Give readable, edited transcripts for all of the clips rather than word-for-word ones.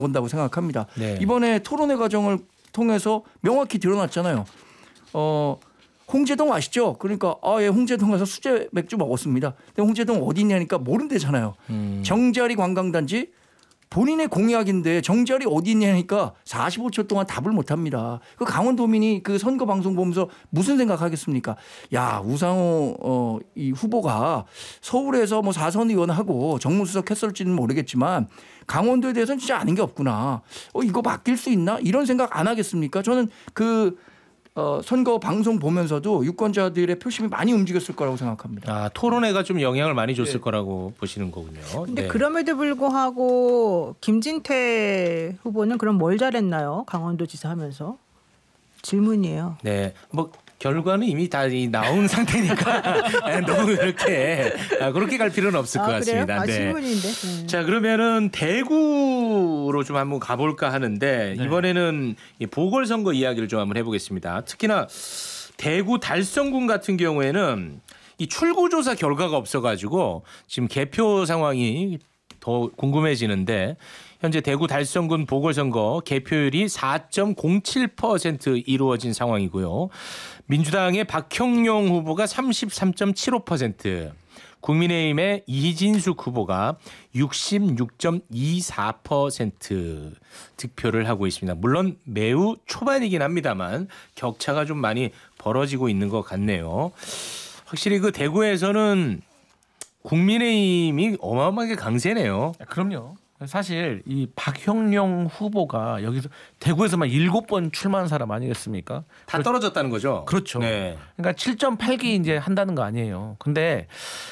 온다고 생각합니다. 네. 이번에 토론회 과정을 통해서 명확히 드러났잖아요. 홍제동 아시죠? 그러니까 예, 홍제동 가서 수제 맥주 먹었습니다. 근데 홍제동 어디 있냐니까 모른대잖아요. 정자리 관광단지 본인의 공약인데 정자리 어디 있냐니까 45초 동안 답을 못합니다. 그 강원도민이 그 선거 방송 보면서 무슨 생각하겠습니까? 야, 우상호 이 후보가 서울에서 뭐 4선 의원하고 정무수석 했을지는 모르겠지만 강원도에 대해서는 진짜 아는 게 없구나. 이거 맡길 수 있나? 이런 생각 안 하겠습니까? 저는 그 선거 방송 보면서도 유권자들의 표심이 많이 움직였을 거라고 생각합니다. 토론회가 좀 영향을 많이 줬을 거라고 보시는 거군요. 근데 그럼에도 불구하고 김진태 후보는 그럼 뭘 잘했나요? 강원도지사 하면서. 질문이에요. 네, 뭐 결과는 이미 다 나온 상태니까 너무 그렇게 갈 필요는 없을 것 같습니다. 그래요? 질문인데. 자, 그러면은 대구로 좀 한번 가볼까 하는데 이번에는 이 보궐선거 이야기를 좀 한번 해보겠습니다. 특히나 대구 달성군 같은 경우에는 이 출구조사 결과가 없어가지고 지금 개표 상황이 더 궁금해지는데 현재 대구 달성군 보궐선거 개표율이 4.07% 이루어진 상황이고요. 민주당의 박형용 후보가 33.75%, 국민의힘의 이진숙 후보가 66.24% 득표를 하고 있습니다. 물론 매우 초반이긴 합니다만 격차가 좀 많이 벌어지고 있는 것 같네요. 확실히 그 대구에서는 국민의힘이 어마어마하게 강세네요. 그럼요. 사실 이 박형용 후보가 여기서 대구에서만 7번 출마한 사람 아니겠습니까? 다 떨어졌다는 거죠. 그렇죠. 네. 그러니까 7.8기 이제 한다는 거 아니에요. 근데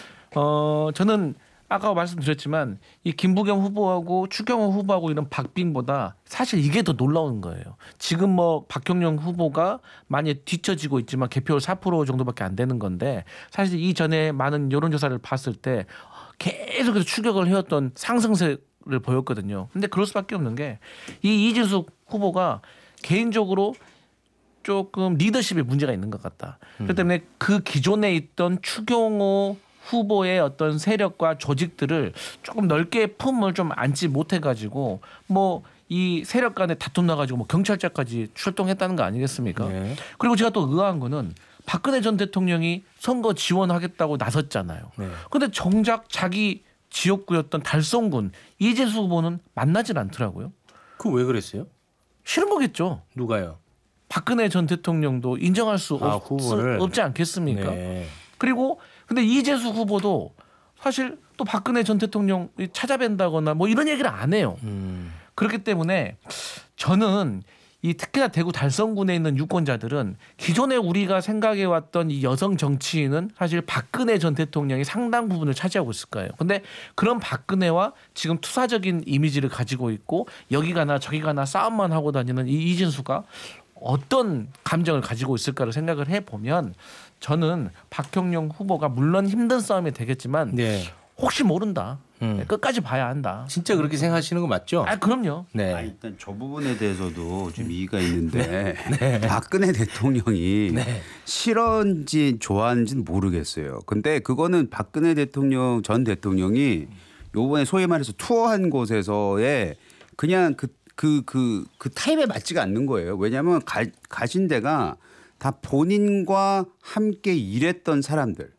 저는 아까 말씀드렸지만 이 김부겸 후보하고 추경호 후보하고 이런 박빙보다 사실 이게 더 놀라운 거예요. 지금 뭐 박형용 후보가 많이 뒤처지고 있지만 개표율 4% 정도밖에 안 되는 건데 사실 이전에 많은 여론조사를 봤을 때 계속해서 추격을 해왔던 상승세를 보였거든요. 근데 그럴 수밖에 없는 게 이 이진숙 후보가 개인적으로 조금 리더십에 문제가 있는 것 같다. 그렇기 때문에 그 기존에 있던 추경호 후보의 어떤 세력과 조직들을 조금 넓게 품을 좀 안지 못해가지고 뭐 이 세력 간에 다툼 나가지고 뭐 경찰차까지 출동했다는 거 아니겠습니까? 네. 그리고 제가 또 의아한 거는 박근혜 전 대통령이 선거 지원하겠다고 나섰잖아요. 그런데 네. 정작 자기 지역구였던 달성군 이재수 후보는 만나질 않더라고요. 그 왜 그랬어요? 싫은 거겠죠. 누가요? 박근혜 전 대통령도 인정할 수 없지 않겠습니까? 네. 그리고 근데 이재수 후보도 사실 또 박근혜 전 대통령 찾아뵌다거나 뭐 이런 얘기를 안 해요. 그렇기 때문에 저는 이 특히나 대구 달성군에 있는 유권자들은 기존에 우리가 생각해왔던 이 여성 정치인은 사실 박근혜 전 대통령이 상당 부분을 차지하고 있을 거예요. 근데 그런 박근혜와 지금 투사적인 이미지를 가지고 있고 여기 가나 저기 가나 싸움만 하고 다니는 이 이진수가 어떤 감정을 가지고 있을까를 생각을 해보면 저는 박형용 후보가 물론 힘든 싸움이 되겠지만 네. 혹시 모른다. 끝까지 봐야 한다. 진짜 그렇게 생각하시는 거 맞죠? 그럼요. 네. 일단 저 부분에 대해서도 좀 이의가 있는데 박근혜 대통령이 싫은지 좋아하는지는 모르겠어요. 근데 그거는 박근혜 대통령 전 대통령이 요번에 소위 말해서 투어한 곳에서의 그냥 그 타입에 맞지가 않는 거예요. 왜냐하면 가신 데가 다 본인과 함께 일했던 사람들.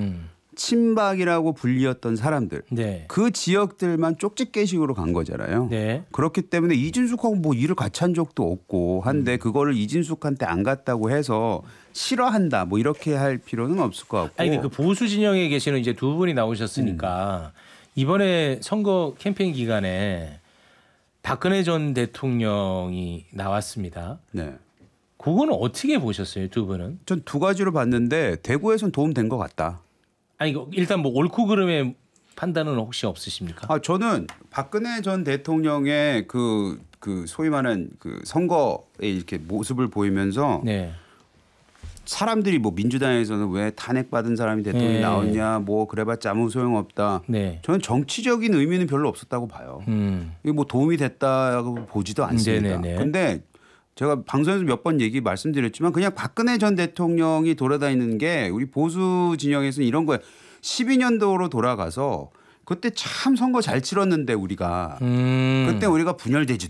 친박이라고 불리었던 사람들. 네. 그 지역들만 쪽집게식으로 간 거잖아요. 네. 그렇기 때문에 이진숙하고 뭐 일을 같이 한 적도 없고 한데 그거를 이진숙한테 안 갔다고 해서 싫어한다 뭐 이렇게 할 필요는 없을 것 같고. 아니 그 보수 진영에 계시는 이제 두 분이 나오셨으니까 이번에 선거 캠페인 기간에 박근혜 전 대통령이 나왔습니다. 네. 그거는 어떻게 보셨어요, 두 분은? 전 두 가지로 봤는데 대구에선 도움 된 것 같다. 아니 일단 뭐 옳고 그름의 판단은 혹시 없으십니까? 저는 박근혜 전 대통령의 그 소위 말하는 그 선거에 이렇게 모습을 보이면서 네. 사람들이 뭐 민주당에서는 왜 탄핵받은 사람이 대통령이 나왔냐 뭐 그래봤자 아무 소용없다. 네. 저는 정치적인 의미는 별로 없었다고 봐요. 이게 뭐 도움이 됐다고 보지도 않습니다. 그런데 제가 방송에서 몇 번 말씀드렸지만 그냥 박근혜 전 대통령이 돌아다니는 게 우리 보수 진영에서는 이런 거예요. 12년도로 돌아가서 그때 참 선거 잘 치렀는데 우리가 그때 우리가 분열되지도